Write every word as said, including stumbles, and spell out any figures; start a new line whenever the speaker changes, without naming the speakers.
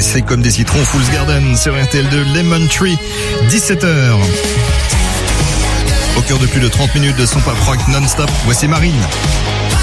pressés comme des citrons. Fool's Garden sur R T L deux, Lemon Tree, dix-sept heures. Au cœur de plus de trente minutes de son pop rock non-stop, voici Marine.